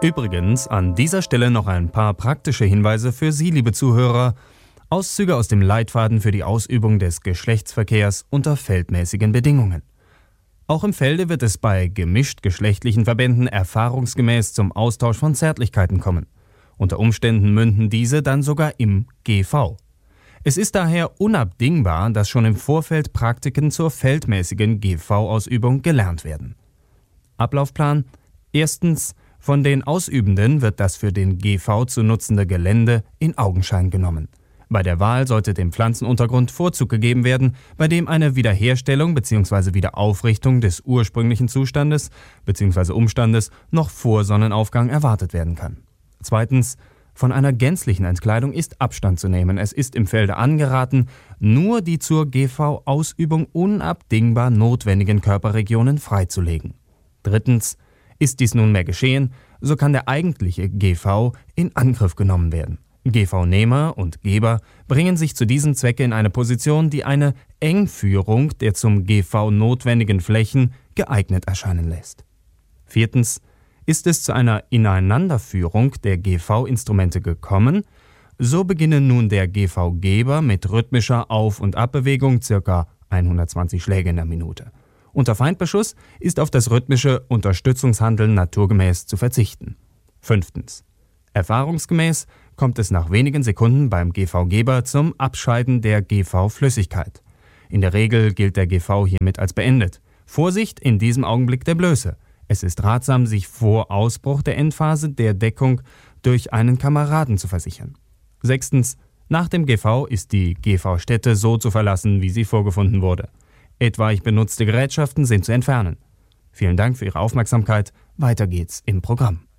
Übrigens an dieser Stelle noch ein paar praktische Hinweise für Sie, liebe Zuhörer. Auszüge aus dem Leitfaden für die Ausübung des Geschlechtsverkehrs unter feldmäßigen Bedingungen. Auch im Felde wird es bei gemischt-geschlechtlichen Verbänden erfahrungsgemäß zum Austausch von Zärtlichkeiten kommen. Unter Umständen münden diese dann sogar im GV. Es ist daher unabdingbar, dass schon im Vorfeld Praktiken zur feldmäßigen GV-Ausübung gelernt werden. Ablaufplan: Erstens, von den Ausübenden wird das für den GV zu nutzende Gelände in Augenschein genommen. Bei der Wahl sollte dem Pflanzenuntergrund Vorzug gegeben werden, bei dem eine Wiederherstellung bzw. Wiederaufrichtung des ursprünglichen Zustandes bzw. Umstandes noch vor Sonnenaufgang erwartet werden kann. Zweitens, von einer gänzlichen Entkleidung ist Abstand zu nehmen. Es ist im Felde angeraten, nur die zur GV-Ausübung unabdingbar notwendigen Körperregionen freizulegen. Drittens, ist dies nunmehr geschehen, so kann der eigentliche GV in Angriff genommen werden. GV-Nehmer und Geber bringen sich zu diesem Zwecke in eine Position, die eine Engführung der zum GV notwendigen Flächen geeignet erscheinen lässt. Viertens, ist es zu einer Ineinanderführung der GV-Instrumente gekommen, so beginne nun der GV-Geber mit rhythmischer Auf- und Abbewegung ca. 120 Schläge in der Minute. Unter Feindbeschuss ist auf das rhythmische Unterstützungshandeln naturgemäß zu verzichten. Fünftens. Erfahrungsgemäß kommt es nach wenigen Sekunden beim GV-Geber zum Abscheiden der GV-Flüssigkeit. In der Regel gilt der GV hiermit als beendet. Vorsicht in diesem Augenblick der Blöße. Es ist ratsam, sich vor Ausbruch der Endphase der Deckung durch einen Kameraden zu versichern. Sechstens. Nach dem GV ist die GV-Stätte so zu verlassen, wie sie vorgefunden wurde. Etwaig benutzte Gerätschaften sind zu entfernen. Vielen Dank für Ihre Aufmerksamkeit. Weiter geht's im Programm.